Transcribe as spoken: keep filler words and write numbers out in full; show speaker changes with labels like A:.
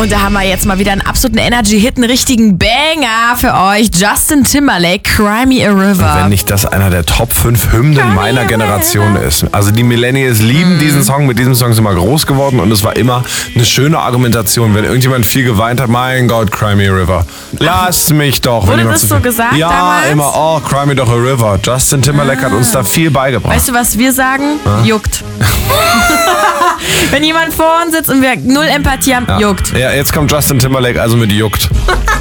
A: Und da haben wir jetzt mal wieder einen absoluten Energy-Hit, einen richtigen Banger für euch. Justin Timberlake, Cry Me a River.
B: Wenn nicht das einer der Top fünf Hymnen meiner Generation ist. Also die Millennials lieben mm. diesen Song, mit diesem Song sind wir groß geworden und es war immer eine schöne Argumentation, wenn irgendjemand viel geweint hat, mein Gott, Cry Me a River. Lass mich doch.
A: Wurde das so gesagt
B: Ja,
A: damals?
B: immer, oh, Cry Me doch a River. Justin Timberlake ah. hat uns da viel beigebracht.
A: Weißt du, was wir sagen? Ah. Juckt. Wenn jemand vor uns sitzt und wir null Empathie haben,
B: ja.
A: juckt.
B: Ja, jetzt kommt Justin Timberlake, also mit juckt.